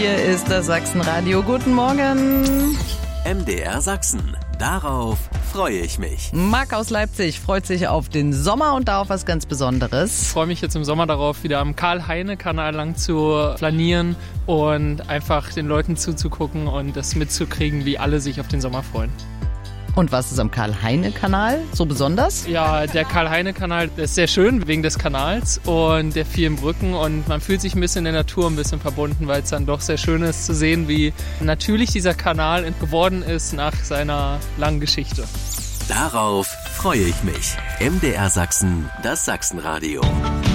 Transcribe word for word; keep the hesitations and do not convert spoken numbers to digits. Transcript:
Hier ist das Sachsenradio. Guten Morgen. M D R Sachsen. Darauf freue ich mich. Marc aus Leipzig freut sich auf den Sommer und da auf was ganz Besonderes. Ich freue mich jetzt im Sommer darauf, wieder am Karl-Heine-Kanal lang zu flanieren und einfach den Leuten zuzugucken und das mitzukriegen, wie alle sich auf den Sommer freuen. Und was ist am Karl-Heine-Kanal so besonders? Ja, der Karl-Heine-Kanal ist sehr schön wegen des Kanals und der vielen Brücken und man fühlt sich ein bisschen in der Natur ein bisschen verbunden, weil es dann doch sehr schön ist zu sehen, wie natürlich dieser Kanal geworden ist nach seiner langen Geschichte. Darauf freue ich mich. M D R Sachsen, das Sachsenradio.